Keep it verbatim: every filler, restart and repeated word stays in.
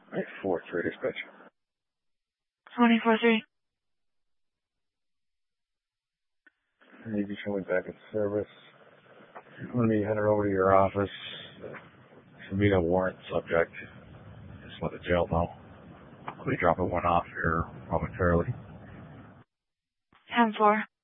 eight four three dispatch. twenty-four three. I need you to show me back in service. I'm going to be headed over to your office to meet a warrant subject. Just let the jail know. I'll be dropping one off here momentarily. ten four.